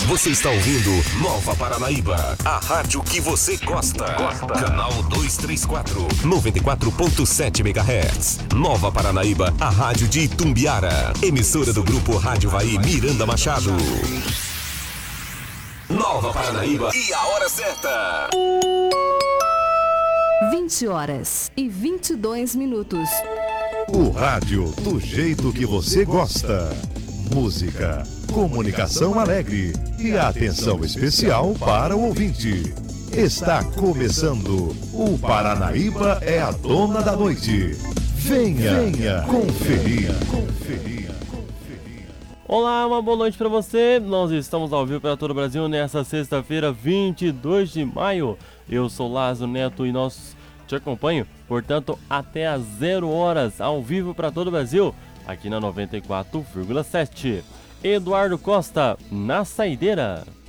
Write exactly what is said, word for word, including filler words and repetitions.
Você está ouvindo Nova Paranaíba, a rádio que você gosta. Gosta. Canal duzentos e trinta e quatro, noventa e quatro ponto sete megahertz. Nova Paranaíba, a rádio de Itumbiara. Emissora do grupo Rádio Vai Miranda Machado. Nova Paranaíba e a hora certa. vinte horas e vinte e dois minutos. O rádio do jeito que você gosta. Música, comunicação alegre e atenção especial para o ouvinte. Está começando o Paranaíba é a dona da noite. Venha, venha conferir. conferir. Olá, uma boa noite para você. Nós estamos ao vivo para todo o Brasil nesta sexta-feira, vinte e dois de maio. Eu sou Lázaro Neto e nós te acompanho, portanto, até às zero horas, ao vivo para todo o Brasil, aqui na noventa e quatro vírgula sete. Eduardo Costa, na saideira.